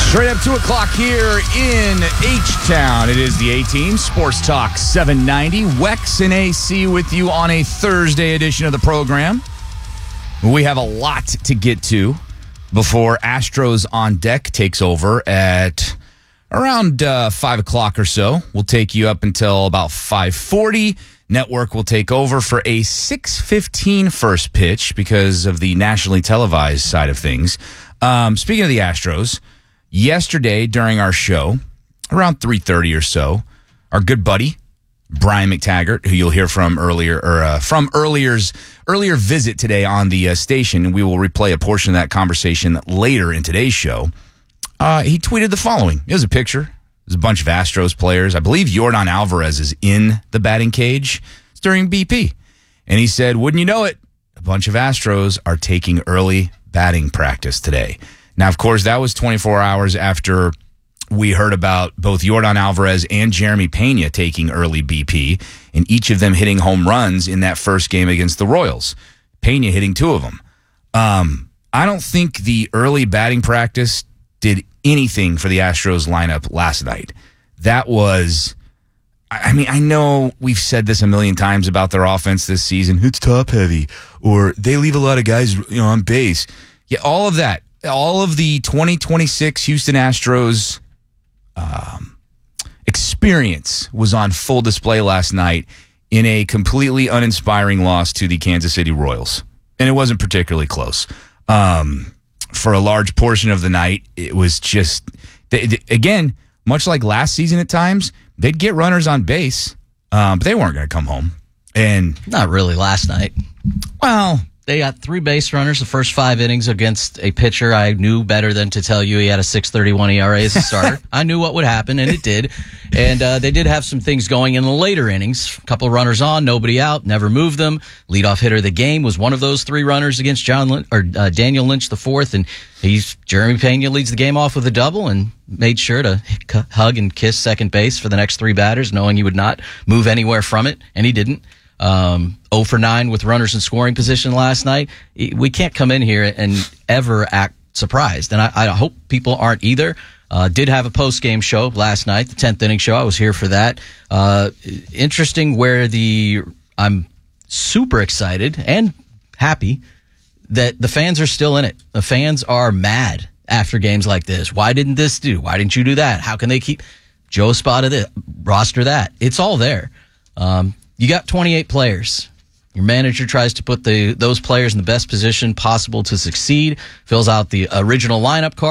Straight up 2 o'clock here in H-Town. It is the A-Team, Sports Talk 790. Wex and AC with you on a Thursday edition of the program. We have a lot to get to before Astros on Deck takes over at around 5 o'clock or so. We'll take you up until about 5:40. Network will take over for a 6:15 first pitch because of the nationally televised side of things. Speaking of the Astros, yesterday during our show, around 3:30 or so, our good buddy, Brian McTaggart, who you'll hear from earlier visit today on the station, and we will replay a portion of that conversation later in today's show. He tweeted the following. It was a picture. There's a bunch of Astros players. I believe Yordan Alvarez is in the batting cage. It's during BP. And he said, wouldn't you know it, a bunch of Astros are taking early batting practice today. Now, of course, that was 24 hours after we heard about both Yordan Alvarez and Jeremy Pena taking early BP, and each of them hitting home runs in that first game against the Royals. Pena hitting 2 of them. I don't think the early batting practice did anything for the Astros lineup last night. That was, I mean, I know we've said this a million times about their offense this season. It's top heavy, or they leave a lot of guys, on base. Yeah, all of that. All of the 2026 Houston Astros experience was on full display last night in a completely uninspiring loss to the Kansas City Royals. And it wasn't particularly close. For a large portion of the night, it was just, again, much like last season at times, they'd get runners on base, but they weren't going to come home. And not really last night. Well, they got 3 base runners the first 5 innings against a pitcher I knew better than to tell you he had a 6.31 ERA as a starter. I knew what would happen, and it did. And they did have some things going in the later innings. A couple of runners on, nobody out, never moved them. Leadoff hitter of the game was one of those 3 runners against Daniel Lynch the fourth, and Jeremy Pena leads the game off with a double and made sure to hug and kiss second base for the next 3 batters, knowing he would not move anywhere from it, and he didn't. 0 for 9 with runners in scoring position last night. We can't come in here and ever act surprised, and I hope people aren't either. Did have a post-game show last night, the 10th inning show. I was here for that. Interesting where I'm super excited and happy that the fans are still in it. The fans are mad after games like this. Why didn't this do? Why didn't you do that? How can they keep Joe spotted it, roster that? It's all there. You got 28 players. Your manager tries to put those players in the best position possible to succeed, fills out the original lineup card.